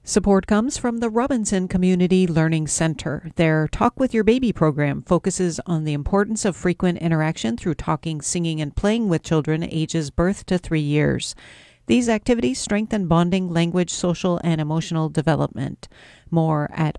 Support comes from the Robinson Community Learning Center. Their Talk with Your Baby program focuses on the importance of frequent interaction through talking, singing, and playing with children ages birth to 3 years. These activities strengthen bonding, language, social, and emotional development. More at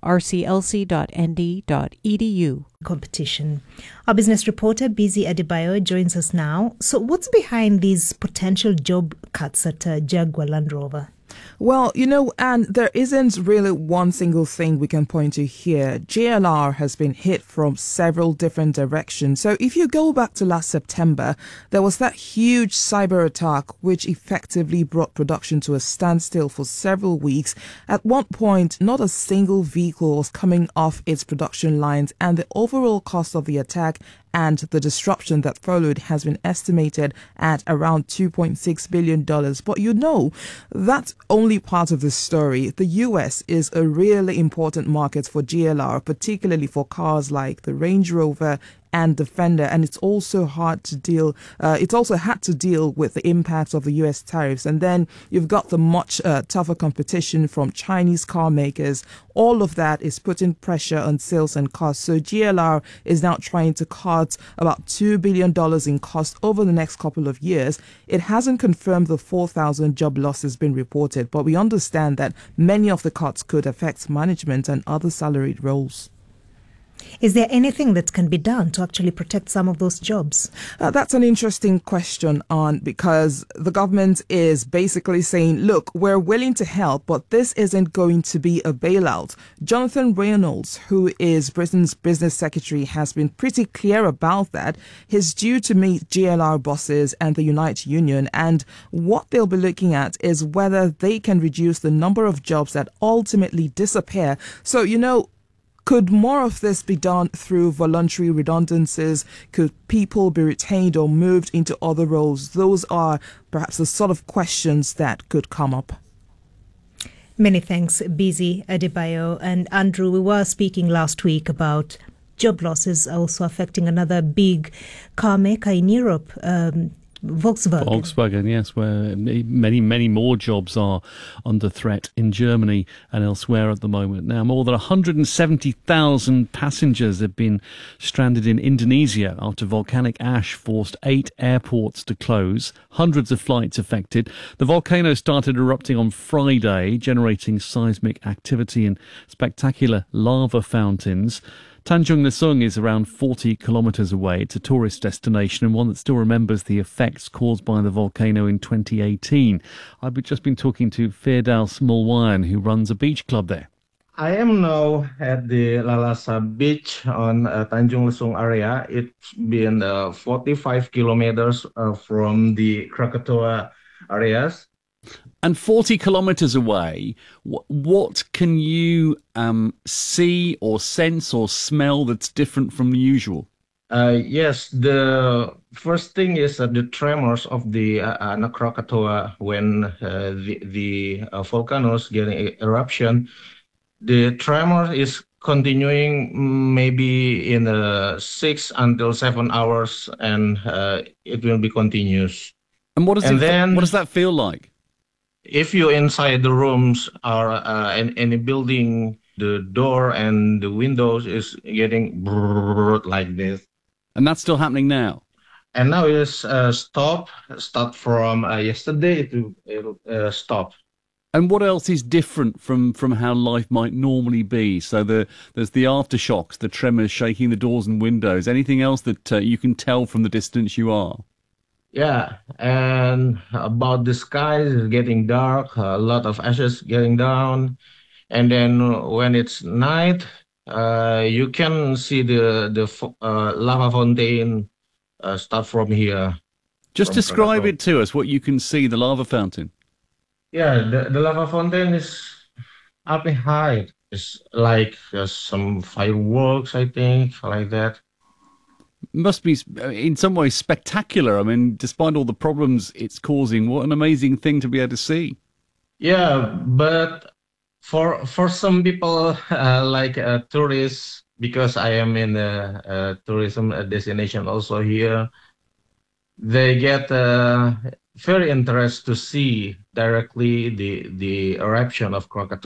rclc.nd.edu. Competition. Our business reporter, Busy Adebayo, joins us now. So what's behind these potential job cuts at Jaguar Land Rover? Well, and there isn't really one single thing we can point to here. JLR has been hit from several different directions. So if you go back to last September, there was that huge cyber attack which effectively brought production to a standstill for several weeks. At one point, not a single vehicle was coming off its production lines, and the overall cost of the attack and the disruption that followed has been estimated at around $2.6 billion. But that's only part of the story. The US is a really important market for JLR, particularly for cars like the Range Rover and Defender, and it's also had to deal with the impact of the US tariffs. And then you've got the much tougher competition from Chinese car makers. All of that is putting pressure on sales and costs. So JLR is now trying to cut about $2 billion in cost over the next couple of years. It hasn't confirmed the 4,000 job losses been reported, but we understand that many of the cuts could affect management and other salaried roles. Is there anything that can be done to actually protect some of those jobs? That's an interesting question, because the government is basically saying, look, we're willing to help, but this isn't going to be a bailout. Jonathan Reynolds, who is Britain's business secretary, has been pretty clear about that. He's due to meet JLR bosses and the Unite Union, and what they'll be looking at is whether they can reduce the number of jobs that ultimately disappear. So, could more of this be done through voluntary redundancies? Could people be retained or moved into other roles? Those are perhaps the sort of questions that could come up. Many thanks, Busy Adebayo. And Andrew, we were speaking last week about job losses also affecting another big car maker in Europe, Volkswagen, yes, where many more jobs are under threat in Germany and elsewhere at the moment. Now, more than 170,000 passengers have been stranded in Indonesia after volcanic ash forced 8 airports to close. Hundreds of flights affected. The volcano started erupting on Friday, generating seismic activity and spectacular lava fountains. Tanjung Lesung is around 40 kilometres away. It's a tourist destination and one that still remembers the effects caused by the volcano in 2018. I've just been talking to Firdaus Mulwayan, who runs a beach club there. I am now at the Lalasa beach on Tanjung Lesung area. It's been 45 kilometers from the Krakatoa areas. And 40 kilometres away, what can you see or sense or smell that's different from the usual? Yes, the first thing is the tremors of the Krakatoa when the volcanoes getting eruption. The tremor is continuing maybe in 6 until 7 hours, and it will be continuous. And what does that feel like? If you're inside the rooms or in any building, the door and the windows is getting like this. And that's still happening now? And now it's stop from yesterday it'll stop. And what else is different from how life might normally be? So there's the aftershocks, the tremors shaking the doors and windows. Anything else that you can tell from the distance you are? Yeah, and about the sky is getting dark, a lot of ashes getting down, and then when it's night, you can see the lava fountain start from here. Just describe it to us, what you can see, the lava fountain. Yeah, the lava fountain is up high. It's like some fireworks, I think, like that. Must be in some ways spectacular. I mean, despite all the problems it's causing, what an amazing thing to be able to see. Yeah, but for some people like tourists, because I am in a tourism destination also here, they get very interested to see directly the eruption of Krakatoa.